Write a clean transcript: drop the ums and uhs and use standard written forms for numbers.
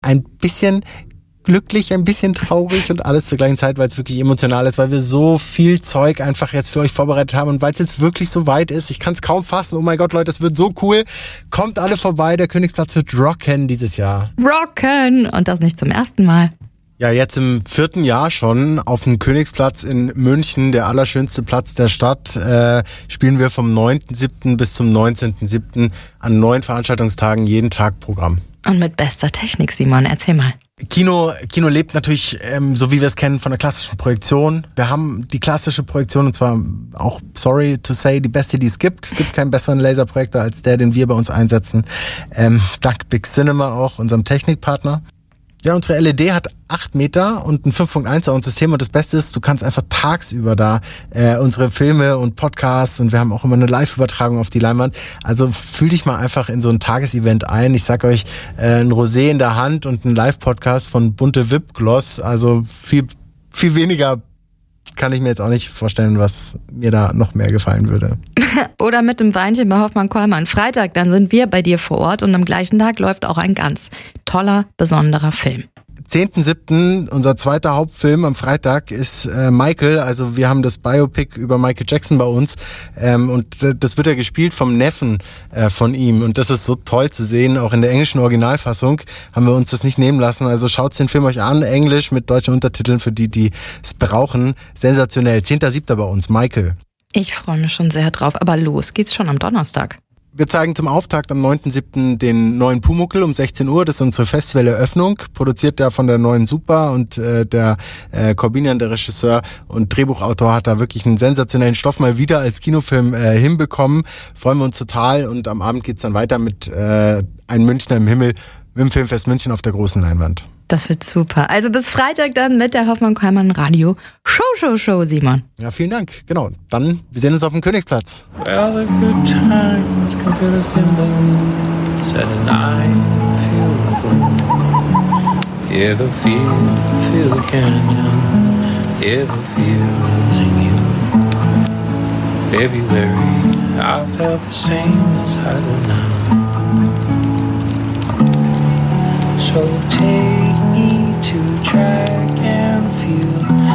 ein bisschen glücklich, ein bisschen traurig und alles zur gleichen Zeit, weil es wirklich emotional ist, weil wir so viel Zeug einfach jetzt für euch vorbereitet haben und weil es jetzt wirklich so weit ist. Ich kann es kaum fassen. Oh mein Gott, Leute, das wird so cool. Kommt alle vorbei. Der Königsplatz wird rocken dieses Jahr. Rocken! Und das nicht zum ersten Mal. Ja, jetzt im 4. Jahr schon auf dem Königsplatz in München, der allerschönste Platz der Stadt, spielen wir vom 9.7. bis zum 19.7. an 9 Veranstaltungstagen jeden Tag Programm. Und mit bester Technik, Simon, erzähl mal. Kino lebt natürlich, so wie wir es kennen, von der klassischen Projektion. Wir haben die klassische Projektion und zwar auch, sorry to say, die beste, die es gibt. Es gibt keinen besseren Laserprojektor als der, den wir bei uns einsetzen. Dank Big Cinema auch, unserem Technikpartner. Ja, unsere LED hat 8 Meter und ein 5.1 Soundsystem und das Beste ist, du kannst einfach tagsüber da unsere Filme und Podcasts und wir haben auch immer eine Live-Übertragung auf die Leinwand. Also fühl dich mal einfach in so ein Tagesevent ein. Ich sag euch, ein Rosé in der Hand und ein Live-Podcast von Bunte Wipgloss. Also viel weniger kann ich mir jetzt auch nicht vorstellen, was mir da noch mehr gefallen würde. Oder mit dem Weinchen bei Hoffmann-Kollmann. Freitag, dann sind wir bei dir vor Ort und am gleichen Tag läuft auch ein ganz toller, besonderer Film. 10.7., unser zweiter Hauptfilm am Freitag ist Michael, also wir haben das Biopic über Michael Jackson bei uns und das wird ja gespielt vom Neffen von ihm und das ist so toll zu sehen, auch in der englischen Originalfassung haben wir uns das nicht nehmen lassen, also schaut den Film euch an, Englisch mit deutschen Untertiteln für die es brauchen, sensationell, 10.7. bei uns, Michael. Ich freue mich schon sehr drauf, aber los geht's schon am Donnerstag. Wir zeigen zum Auftakt am 9.7. den neuen Pumuckl um 16 Uhr. Das ist unsere Festivaleröffnung, produziert ja von der Neuen Super und der Corbinian, der Regisseur und Drehbuchautor, hat da wirklich einen sensationellen Stoff mal wieder als Kinofilm hinbekommen. Freuen wir uns total und am Abend geht's dann weiter mit Ein Münchner im Himmel mit dem Filmfest München auf der großen Leinwand. Das wird super. Also bis Freitag dann mit der Hoffmann-Kollmann Radio Show, Simon. Ja, vielen Dank. Genau. Dann, wir sehen uns auf dem Königsplatz. Well, the good times can fill a thimble, said and I feel the glow. Hear the feel the canyon, hear the fields in you. February, I felt the same as I do now. So take me to track and field.